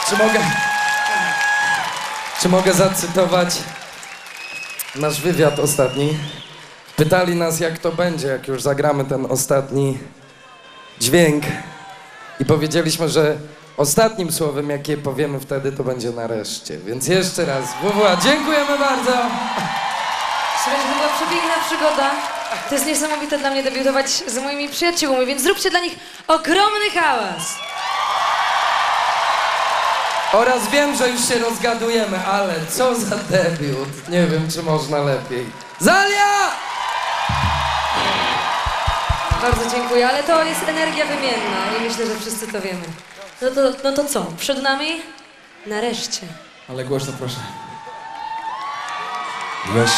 Czy mogę zacytować nasz wywiad ostatni? Pytali nas, jak to będzie, jak już zagramy ten ostatni dźwięk. I powiedzieliśmy, że ostatnim słowem, jakie powiemy wtedy, to będzie nareszcie. Więc jeszcze raz, WWA, dziękujemy bardzo! Słuchajcie, to była przepiękna przygoda. To jest niesamowite dla mnie debiutować z moimi przyjaciółmi, więc zróbcie dla nich ogromny hałas. Oraz wiem, że już się rozgadujemy, ale co za debiut. Nie wiem, czy można lepiej. Zalia! Bardzo dziękuję, ale to jest energia wymienna i myślę, że wszyscy to wiemy. No to co? Przed nami? Nareszcie. Ale głośno proszę. Weź